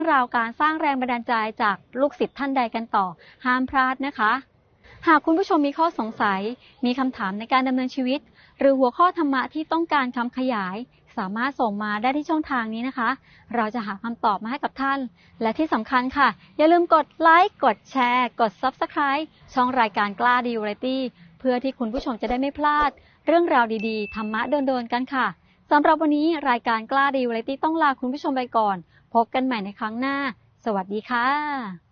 ราวการสร้างแรงบันดาลใจจากลูกศิษย์ท่านใดกันต่อห้ามพลาดนะคะ หากคุณผู้ชมมีข้อสงสัยมีคำถามในการดำเนินชีวิตหรือหัวข้อธรรมะที่ต้องการคำขยายสามารถส่งมาได้ที่ช่องทางนี้นะคะเราจะหาคำตอบมาให้กับท่านและที่สำคัญค่ะอย่าลืมกดไลค์กดแชร์กด Subscribe ช่องรายการกล้าดีวาไรตี้เพื่อที่คุณผู้ชมจะได้ไม่พลาดเรื่องราวดีๆธรรมะโดนๆกันค่ะสำหรับวันนี้รายการกล้าดีวาไรตี้ต้องลาคุณผู้ชมไปก่อนพบกันใหม่ในครั้งหน้าสวัสดีค่ะ